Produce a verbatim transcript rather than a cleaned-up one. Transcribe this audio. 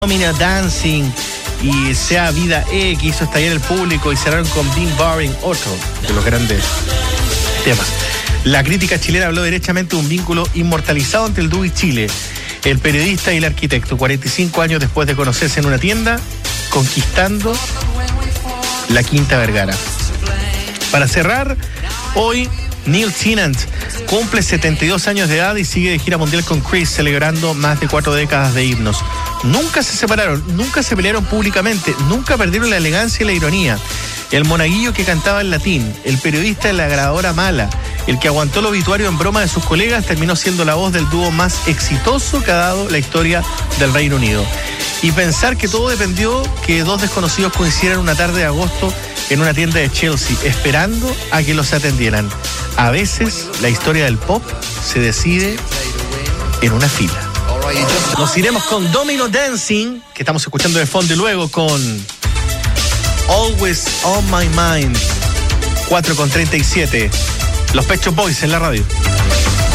Domino Dancing y Sea Vida E, que hizo estallar el público, y cerraron con Being Boring, otro de los grandes temas. La crítica chilena habló derechamente de un vínculo inmortalizado entre el dúo y Chile. El periodista y el arquitecto, cuarenta y cinco años después de conocerse en una tienda, conquistando la Quinta Vergara. Para cerrar, hoy Neil Tennant cumple setenta y dos años de edad y sigue de gira mundial con Chris, celebrando más de cuatro décadas de himnos. Nunca se separaron, nunca se pelearon públicamente, nunca perdieron la elegancia y la ironía. El monaguillo que cantaba en latín, el periodista de la grabadora mala, el que aguantó el obituario en broma de sus colegas, terminó siendo la voz del dúo más exitoso que ha dado la historia del Reino Unido. Y pensar que todo dependió que dos desconocidos coincidieran una tarde de agosto en una tienda de Chelsea, esperando a que los atendieran. A veces la historia del pop se decide en una fila. Nos iremos con Domino Dancing, que estamos escuchando de fondo, y luego con Always on My Mind, cuatro con treinta y siete. Los Pet Shop Boys en la radio.